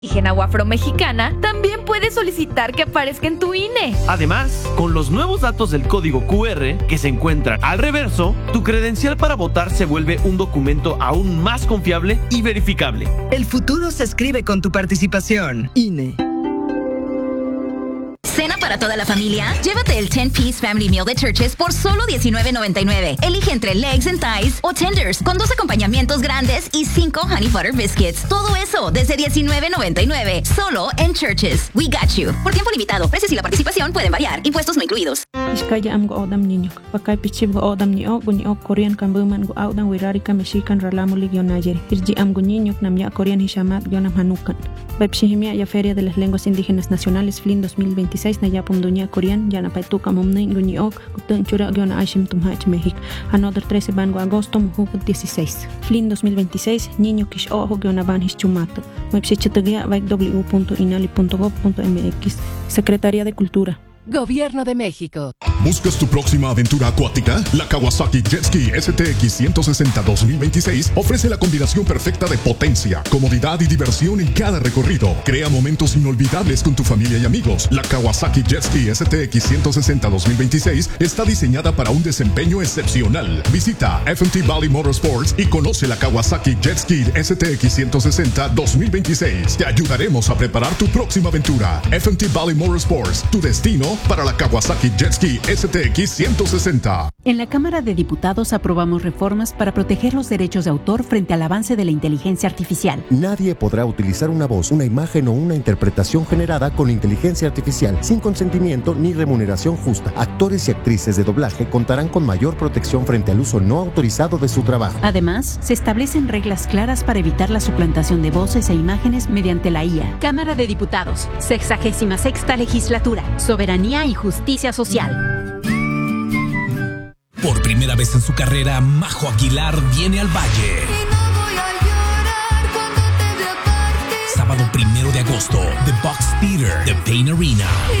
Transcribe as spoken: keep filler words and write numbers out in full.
indígena o afromexicana, también puedes solicitar que aparezca en tu I N E. Además, con los nuevos datos del código Q R que se encuentran al reverso, tu credencial para votar se vuelve un documento aún más confiable y verificable. El futuro se escribe con tu participación. I N E. ¿Cena para toda la familia? Llévate el ten piece Family Meal de Church's por solo diecinueve noventa y nueve. Elige entre legs and thighs o tenders con dos acompañamientos grandes y cinco Honey Butter Biscuits. Todo eso desde diecinueve noventa y nueve. Solo en Church's. We got you. Por tiempo limitado. Precios y la participación pueden variar. Impuestos no incluidos. Iskaya am go odam niño. Pakai pichib go odam ni o guni o Korean kan buman go odam wirari ka mexican ralamu ligio nayer. Irji am go niño nam ya Korean hishamat gionam hanukan. Webshihimia ya Feria de las Lenguas Indígenas Nacionales F L I N dos mil veintiséis na ya Duña Korean ya na paituka momne guni ok gutun chura giona ashim tumhach México. Another trece bango agosto muhu dieciséis. F L I N dos mil veintiséis niño kish ojo giona ban his chumato. Webshichetagya vaik w punto inali punto gov punto m x. Secretaría de Cultura. Gobierno de México. ¿Buscas tu próxima aventura acuática? La Kawasaki Jet Ski S T X ciento sesenta dos mil veintiséis ofrece la combinación perfecta de potencia, comodidad y diversión en cada recorrido. Crea momentos inolvidables con tu familia y amigos. La Kawasaki Jet Ski S T X ciento sesenta dos mil veintiséis está diseñada para un desempeño excepcional. Visita F M T Valley Motorsports y conoce la Kawasaki Jet Ski S T X ciento sesenta dos mil veintiséis. Te ayudaremos a preparar tu próxima aventura. F M T Valley Motorsports, tu destino para la Kawasaki Jet Ski S T X ciento sesenta. En la Cámara de Diputados aprobamos reformas para proteger los derechos de autor frente al avance de la inteligencia artificial. Nadie podrá utilizar una voz, una imagen o una interpretación generada con inteligencia artificial sin consentimiento ni remuneración justa. Actores y actrices de doblaje contarán con mayor protección frente al uso no autorizado de su trabajo. Además, se establecen reglas claras para evitar la suplantación de voces e imágenes mediante la I A. Cámara de Diputados, sexagésima sexta legislatura, soberanía y justicia social. Por primera vez en su carrera, Majo Aguilar viene al Valle. Y no voy a llorar cuando te vea partir. Sábado primero de agosto, The Box Theater, The Pain Arena.